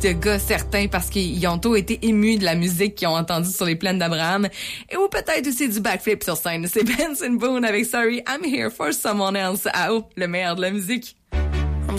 de gars certains parce qu'ils ont tous été émus de la musique qu'ils ont entendue sur les plaines d'Abraham ou peut-être aussi du backflip sur scène. C'est Benson Boone avec Sorry, I'm Here for Someone Else. Ah oh, le meilleur de la musique.